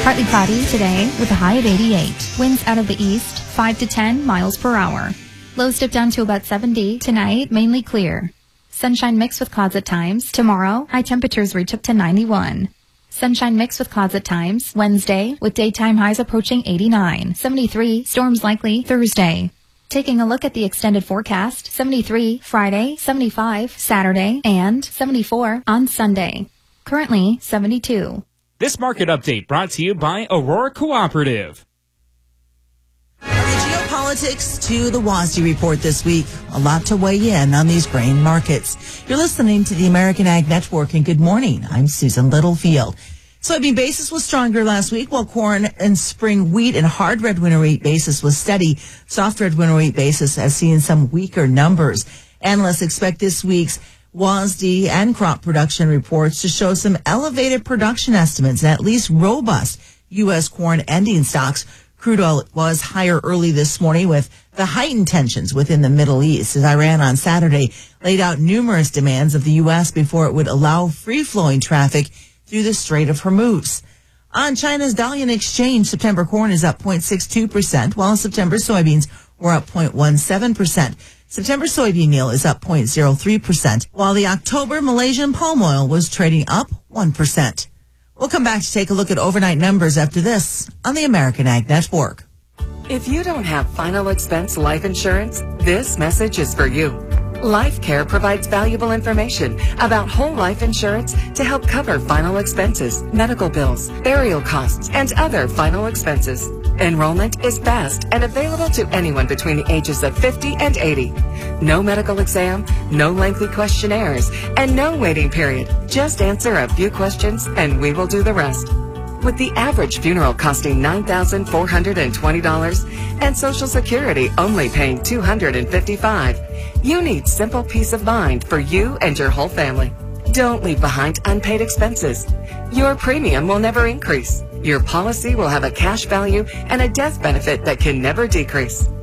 Partly cloudy today with a high of 88. Winds out of the east, 5 to 10 miles per hour. Lows dip down to about 70. Tonight, mainly clear. Sunshine mixed with clouds at times. Tomorrow, high temperatures reach up to 91. Sunshine mixed with clouds at times. Wednesday, with daytime highs approaching 89. 73, storms likely Thursday. Taking a look at the extended forecast, 73 Friday, 75 Saturday, and 74 on Sunday. Currently, 72. This market update brought to you by Aurora Cooperative. Geopolitics to the WASDE report this week. A lot to weigh in on these grain markets. You're listening to the American Ag Network, and good morning. I'm Susan Littlefield. Soybean basis was stronger last week, while corn and spring wheat and hard red winter wheat basis was steady. Soft red winter wheat basis has seen some weaker numbers. Analysts expect this week's WASDE and crop production reports to show some elevated production estimates and at least robust U.S. corn ending stocks. Crude oil was higher early this morning with the heightened tensions within the Middle East as Iran on Saturday laid out numerous demands of the U.S. before it would allow free-flowing traffic through the Strait of Hormuz. On China's Dalian Exchange, September corn is up 0.62%, while September soybeans were up 0.17%. September soybean meal is up 0.03%, while the October Malaysian palm oil was trading up 1%. We'll come back to take a look at overnight numbers after this on the American Ag Network. If you don't have final expense life insurance, this message is for you. LifeCare provides valuable information about whole life insurance to help cover final expenses, medical bills, burial costs, and other final expenses. Enrollment is fast and available to anyone between the ages of 50 and 80. No medical exam, no lengthy questionnaires, and no waiting period. Just answer a few questions and we will do the rest. With the average funeral costing $9,420 and Social Security only paying $255, you need simple peace of mind for you and your whole family. Don't leave behind unpaid expenses. Your premium will never increase. Your policy will have a cash value and a death benefit that can never decrease.